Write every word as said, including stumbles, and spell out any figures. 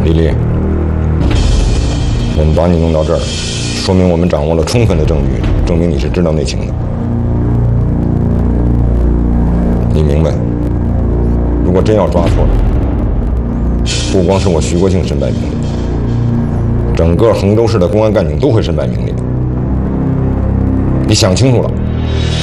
李丽，我们把你弄到这儿，说明我们掌握了充分的证据，证明你是知道内情的。你明白，如果真要抓错了，不光是我徐国庆身败名裂，整个衡州市的公安干警都会身败名裂。你想清楚了。